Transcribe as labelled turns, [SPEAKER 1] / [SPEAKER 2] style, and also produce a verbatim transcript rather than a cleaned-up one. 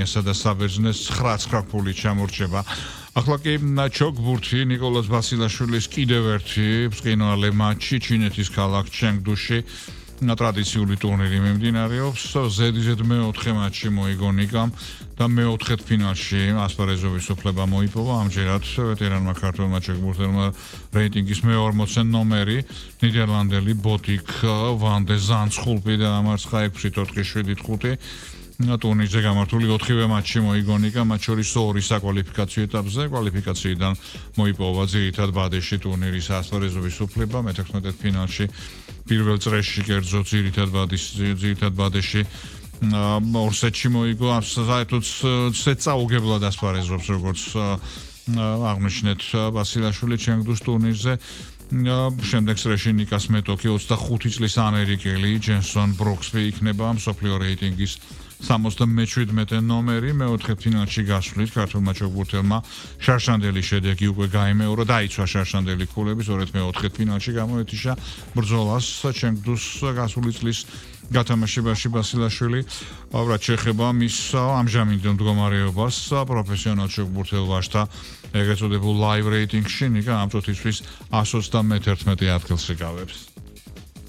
[SPEAKER 1] გერმანიასა და საბერძნეთს ცხრა ცხრა ქულით ჩამორჩება. ახლა კი ჩოგბურთი ნიკოლოზ ბასილაშვილის კიდევ ერთი ბრწყინვალე მატჩი ჩინეთის ქალაქ ჩენგდუში ტრადიციული ტურნირი მიმდინარეობს. ზედიზედ მეოთხე მატჩი მოიგო ნიკამ და მეოთხედფინალში ასპარეზობის უფლება მოიპოვა. ამჯერად ვეტერანმა ქართველმა ჩოგბურთელმა რეიტინგის მეორმოცე ნომერი ნიდერლანდელი ბოდიკ ვან დე ზანცხულპი დაამარცხა ექვსი ოთხი შვიდი ხუთი. ტურნირზე გამართული ოთხივე მატჩი მოიგო ნიკა, მათ შორის ორი საკვალიფიკაციო ეტაპზე. კვალიფიკაციიდან მოიპოვა ძირითად ბადეში ტურნირის ასპარეზობის უფლება. მეთექვსმეტედფინალში პირველ წრეში კერძო ძირითად ბადის ძირითად ბადეში ორ სეტში მოიგო. საერთოდ სეტ წაუგებლად ასპარეზობს, როგორც აღნიშნეთ ბასილაშვილი ჩენგდუს ტურნირზე. შემდეგ წრეში ნიკას მეტოქი ოცდახუთი წლის ამერიკელი ჯენსონ ბრუქსი იქნება მსოფლიო რეიტინგის სამოცდამეშვიდმეტე ნომერი. მეოთხედფინალში გასვლით ქართულმა ჩოგბურთელმა შარშანდელი შედეგი უკვე გაიმეორა, დაიცვა შარშანდელი ქულები, სწორედ მეოთხედფინალში გამოეთიშა ბრძოლას ჩენგდუს გასული წლის გათამაშებაში ბასილაშვილი. რაც შეეხება მის ამჟამინდელ მდგომარეობას პროფესიონალ ჩოგბურთელ ვაჟთა ეგრეთ წოდებულ ლაივ რეიტინგში, ნიკა ამ წუთისთვის εκατს ოცდამეთერთმეტე ადგილს იკავებს.